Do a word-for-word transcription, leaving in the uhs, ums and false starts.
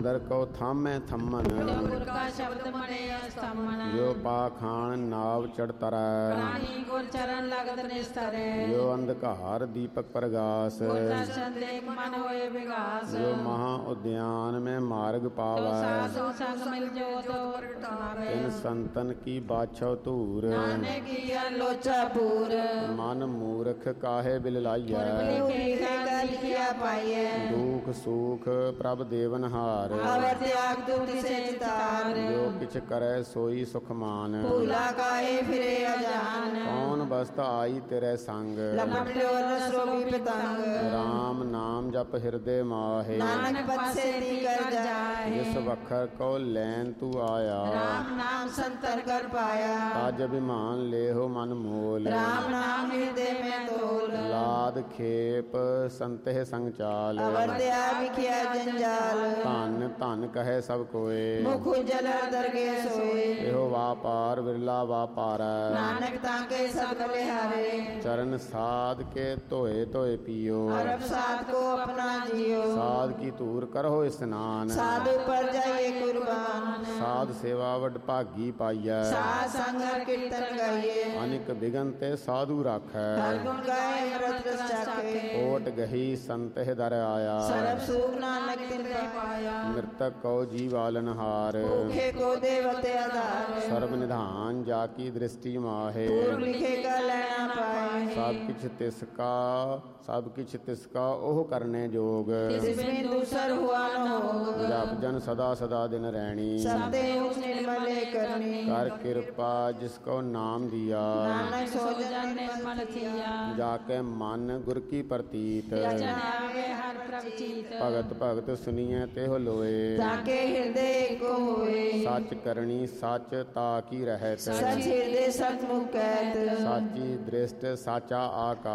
ਅੰਦਰ ਕੋ ਥਾਮੈ ਥੰਮਨ। ਗੁਰ ਕਾ ਸ਼ਬਦ ਮਨੇ ਅਸਥਮਨ। ਜੋ ਪਾਖਾਨ ਨਾਵ ਚੜ ਤਰੈ। ਪ੍ਰਾਣੀ ਗੁਰ ਚਰਨ ਲਗਤ ਨਿਸਤਰੈ। ਜੋ ਅੰਧਕਾਰ ਦੀਪਕ ਪ੍ਰਗਾਸ। ਗੁਰ ਦਰਸ਼ਨ ਦੇਖ ਮਨ ਹੋਏ ਵਿਗਾਸ। ਜੋ ਮਹਾ ਉਦਿਆਨ ਮੈਂ ਮਾਰਗ ਪਾਵੈ। ਸਾਧੂ ਸੰਗ ਮਿਲ ਜੋਤ ਪ੍ਰਗਟਾਵੇ। ਤਿਨ ਸੰਤਨ ਕੀ ਬਾਛੋ ਧੂਰ। ਨਾਨਕ ਕੀ ਲੋਚਾ ਪੂਰ। ਮਨ ਮੂਰਖ ਕਾਹੇ ਬਿਲ ਲਾਈਐ। ਲਿਖਿਆ ਲਿਖਿਆ ਪਾਈਐ। ਦੁਖ ਸੁਖ ਪ੍ਰਭ ਦੇਵਨਹਾਰ। ਅਵਰ ਤਿਆਗ ਦੁਖ ਸੇ ਤਾਰ। ਜੋ ਕਿਛ ਕਰੈ ਸੋਈ ਸੁਖ ਮਾਨ। ਭੂਲਾ ਕਾਏ ਫਿਰੇ ਅਜਾਨ। ਕੌਣ ਬਸਤ ਆਈ ਤੇਰੇ ਸੰਗ। ਲਪਟ ਲਿਓ ਰਸ ਰੋਗੀ ਪਤੰਗ। ਰਾਮ ਨਾਮ ਜਪ ਹਿਰਦੇ ਮਾਹੇ। ਨਾਨਕ ਪਛੇ ਦੀ ਕਰ ਜਾਏ। ਜਿਸ ਵਖਰ ਕੋ ਲੈਨ ਤੂੰ ਆਇਆ। ਰਾਮ ਨਾਮ ਸੰਤਨ ਕਰ ਪਾਇਆ। ਤਜ ਅਭਿਮਾਨ ਲੇਹੋ ਮਨ ਮੋਲ। ਰਾਮ ਨਾਮ ਹਿਰਦੇ ਮੈਂ ਤੋਲ। ਲਾਦ ਖੇਪ ਸੰਤਹਿ ਸੰਗ ਚਾਲ। ਅਵਰ ਤਿਆ ਵਿਖਿਆ ਜੰਜਾਲ। ਧਨ ਧਨ ਕਹੇ ਸਭ ਕੋਏ। ਮੁਖ ਉਜਲ ਦਰਗੇ ਸੋਏ। ਇਹੋ ਵਾਪਾਰ ਵਿਰਲਾ ਵਾਪਾਰੈ। ਨਾਨਕ ਤਾਕੇ ਸਭ ਬਲਿਹਾਰੇ। ਚਰਨ ਸਾਧ ਕੇ ਧੋਏ ਧੋਏ ਪੀਓ। ਅਰਬ ਸਾਧ ਕੋ ਆਪਣਾ ਜਿयो। ਸਾਧ ਕੀ ਧੂਰ ਕਰੋ ਇਸਨਾਨ। ਸਾਧੂ ਪਰ ਜਾਈਏ ਕੁਰਬਾਨ। ਸਾਧ ਸੇਵਾ ਵਡ ਭਾਗੀ ਪਾਈਐ। ਸਾਧ ਸੰਗ ਹਰ ਕੀਰਤਨ ਗਾਈਏ। ਅਨਿਕ ਬਿਗਨ ਤੇ ਸਾਧੂ ਰਾਖੈ। ਹਰ ਗੁਣ ਗਾਏ ਅੰਮ੍ਰਿਤ ਰਸ ਚਾਖੇ। ਓਟ ਗਹੀ ਸੰਤਹਿ ਦਰ ਆਇਆ। ਸਰਬ ਸੂਖ ਨਾਨਕ ਤਿਨ ਤੇ ਪਾਇਆ। ਮ੍ਰਿਤਕ ਕਉ ਜੀਵਾਲਨਹਾਰ। ਭੂਖੇ ਕੋ ਦੇਵਤੇ ਆਧਾਰ। ਸਰਬ ਨਿਧਾਨ ਜਾ ਕੀ ਦ੍ਰਿਸ਼ਟੀ ਮਾਹੇ। ਪੂਰਬ ਲਿਖੇ ਕਾ ਲੈਣਾ ਪਾਏ। ਸਭ ਕਿਛ ਤਿਸ ਕਾ ਸਭ ਕਿਛ ਤਿਸ ਕਾ ਉਹ ਕਰਨੇ ਜੋਗ। ਤਿਸ ਬਿਨ ਦੂਸਰ ਹੁਆ ਨ ਹੋਗ। ਜਪ ਜਨ ਸਦਾ ਸਦਾ ਦਿਨ ਰਹਿਣੀ। ਸਤੇ ਉਸ ਨਿਰਮਲੇ ਕਰਨੀ। ਕਰ ਕਿਰਪਾ ਜਿਸ ਕੋ ਨਾਮ ਦਿਆ। ਨਾਨਕ ਸੋ ਜਨ ਨਿਰਮਲ ਥੀਆ। ਜਾ ਕੇ ਮਨ ਗੁਰ ਕੀ ਪ੍ਰਤੀਤ। ਜਨ ਆਵੇ ਹਰ ਪ੍ਰਭ ਚੀਤ। ਭਗਤ ਭਗਤ ਸੁਨੀਐ ਤਿਹੁ ਲੋਏ। ਤਾਕੇ ਹਿਰਦੇ ਏਕੋ ਹੋਏ। ਸੱਚ ਕਰਨੀ ਸੱਚ ਤਾ ਕੀ ਰਹਿਤ। ਸਚ ਹਿਰਦੇ ਸਤਮੁਖ ਕਹਿਤ। ਸਾਚੀ ਦ੍ਰਿਸ਼ਟ ਸਾਚਾ ਆਕਾਰ।